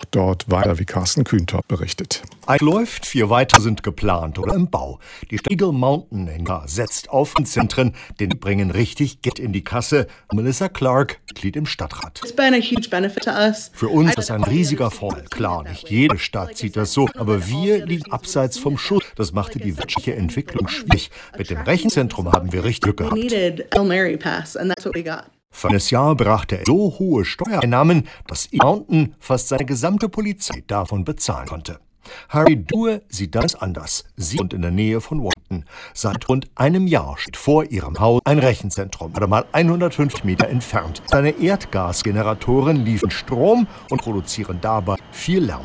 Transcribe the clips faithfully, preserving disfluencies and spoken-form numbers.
dort weiter, wie Carsten Kühntorp berichtet. Ein läuft, vier weitere sind geplant oder im Bau. Die Eagle Mountain setzt auf Zentren, denn die bringen richtig Geld in die Kasse. Melissa Clark, Mitglied im Stadtrat. Für uns ist das ein riesiger Vorteil. Klar, nicht jede Stadt sieht das so, aber wir liegen abseits vom Schuss. Das machte die wirtschaftliche Entwicklung schwierig. Mit dem Rechenzentrum haben wir richtig Glück gehabt. Für das Jahr brachte er so hohe Steuereinnahmen, dass Mountain fast seine gesamte Polizei davon bezahlen konnte. Harry Due sieht das anders. Sie wohnt in der Nähe von Washington. Seit rund einem Jahr steht vor ihrem Haus ein Rechenzentrum, gerade mal hundertfünfzig Meter entfernt. Seine Erdgasgeneratoren liefern Strom und produzieren dabei viel Lärm.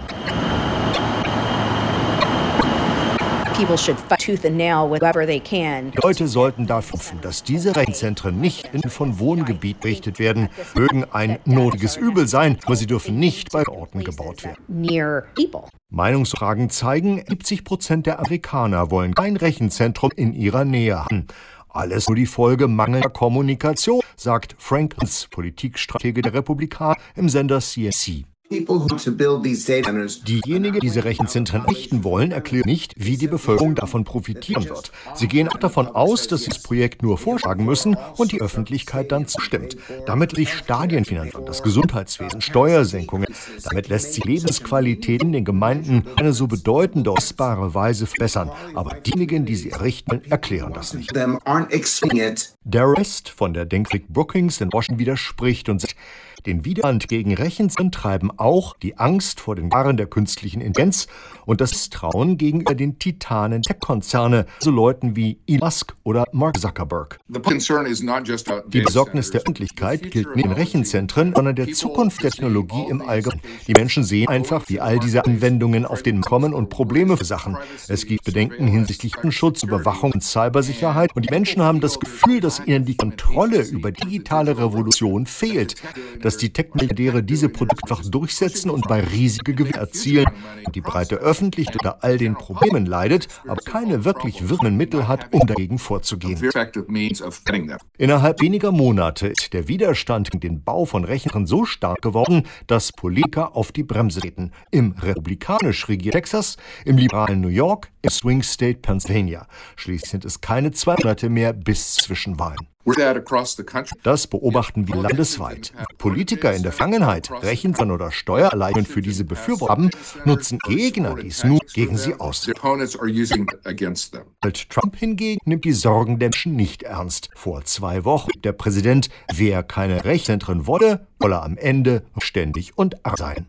Leute sollten dafür kämpfen, dass diese Rechenzentren nicht in von Wohngebieten errichtet werden, mögen ein notwendiges Übel sein, aber sie dürfen nicht bei Orten gebaut werden. Meinungsfragen zeigen, siebzig Prozent der Amerikaner wollen kein Rechenzentrum in ihrer Nähe haben. Alles nur die Folge mangelnder Kommunikation, sagt Frank Luntz, Politikstratege der Republikaner im Sender C N C. Diejenigen, die diese Rechenzentren errichten wollen, erklären nicht, wie die Bevölkerung davon profitieren wird. Sie gehen auch davon aus, dass sie das Projekt nur vorschlagen müssen und die Öffentlichkeit dann zustimmt. Damit sich Stadien finanzieren, das Gesundheitswesen, Steuersenkungen. Damit lässt sich Lebensqualität in den Gemeinden auf eine so bedeutende, kostbare Weise verbessern. Aber diejenigen, die sie errichten, erklären das nicht. Der Rest von der Denkfabrik Brookings in Washington widerspricht und sagt, den Widerstand gegen Rechenzentren treiben auch die Angst vor den Gefahren der künstlichen Intelligenz und das Misstrauen gegenüber den Titanen Tech-Konzerne, so Leuten wie Elon Musk oder Mark Zuckerberg. Die Besorgnis der Öffentlichkeit gilt nicht den Rechenzentren, sondern der Zukunft der Technologie im Allgemeinen. Die Menschen sehen einfach, wie all diese Anwendungen auf den Markt kommen und Probleme verursachen. Es gibt Bedenken hinsichtlich Datenschutz, Überwachung und Cybersicherheit und die Menschen haben das Gefühl, dass ihnen die Kontrolle über digitale Revolution fehlt. Dass die Tech-Milliardäre diese Produkte einfach durchsetzen und bei riesige Gewinne erzielen und die breite Öffentlichkeit unter all den Problemen leidet, aber keine wirklich wirkenden Mittel hat, um dagegen vorzugehen. Innerhalb weniger Monate ist der Widerstand gegen den Bau von Rechnern so stark geworden, dass Politiker auf die Bremse treten. Im republikanisch regierten Texas, im liberalen New York, im Swing State Pennsylvania. Schließlich sind es keine zwei Monate mehr bis Zwischenwahlen. Das beobachten wir landesweit. Politiker in der Vergangenheit, Rechenzentren oder Steuererleichterungen für diese Befürworter haben, nutzen Gegner dies nur gegen sie aus. Donald Trump hingegen nimmt die Sorgen der Menschen nicht ernst. Vor zwei Wochen der Präsident, wer keine Rechenzentren wolle, wolle am Ende ständig und arm sein.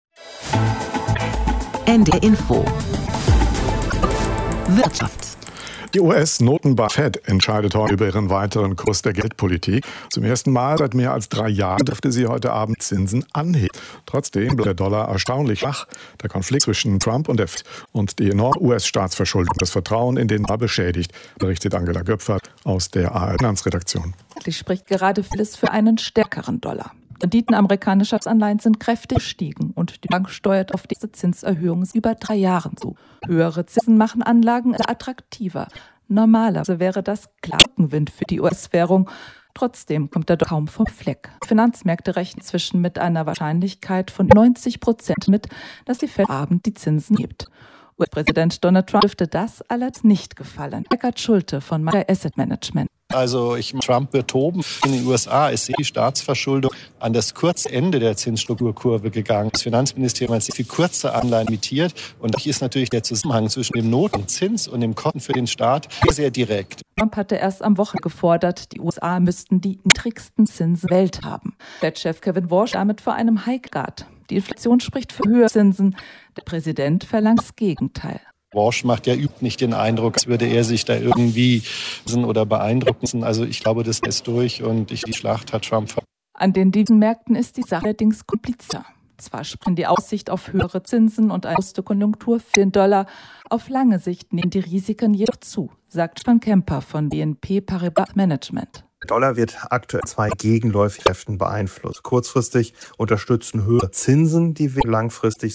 N D Info Wirtschaft. Die U S-Notenbank Fed entscheidet heute über ihren weiteren Kurs der Geldpolitik. Zum ersten Mal seit mehr als drei Jahren dürfte sie heute Abend Zinsen anheben. Trotzdem bleibt der Dollar erstaunlich schwach. Der Konflikt zwischen Trump und der Fed und die enorme U S-Staatsverschuldung das Vertrauen in den Dollar beschädigt, berichtet Angela Göpfert aus der A R D-Finanzredaktion. Eigentlich spricht gerade vieles für einen stärkeren Dollar. Renditen amerikanischer Anleihen sind kräftig gestiegen und die Bank steuert auf diese Zinserhöhung über drei Jahren zu. Höhere Zinsen machen Anlagen attraktiver. Normalerweise wäre das Rückenwind für die U S-Währung. Trotzdem kommt er doch kaum vom Fleck. Finanzmärkte rechnen inzwischen mit einer Wahrscheinlichkeit von neunzig Prozent mit, dass die Fed abend die Zinsen hebt. U S-Präsident Donald Trump dürfte das allerdings nicht gefallen. Eckart Schulte von Maya Asset Management. Also ich Trump wird toben. In den U S A ist die Staatsverschuldung an das Kurzende der Zinsstrukturkurve gegangen. Das Finanzministerium hat sich viel kürzer Anleihen emittiert. Und da ist natürlich der Zusammenhang zwischen dem Notenzins und dem Kosten für den Staat sehr, sehr direkt. Trump hatte erst am Wochenende gefordert, die U S A müssten die niedrigsten Zinsen der Welt haben. Fed-Chef Kevin Warsh damit vor einem Highguard. Die Inflation spricht für höhere Zinsen. Der Präsident verlangt das Gegenteil. Warsh macht ja überhaupt nicht den Eindruck, als würde er sich da irgendwie oder beeindrucken. Also ich glaube, das ist durch und die Schlacht hat Trump verloren. An den Devisenmärkten ist die Sache allerdings komplizierter. Zwar sprechen die Aussicht auf höhere Zinsen und eine robuste Konjunktur für den Dollar. Auf lange Sicht nehmen die Risiken jedoch zu, sagt Stefan Kemper von B N P Paribas Management. Der Dollar wird aktuell zwei gegenläufige Kräften beeinflusst. Kurzfristig unterstützen höhere Zinsen, die wir langfristig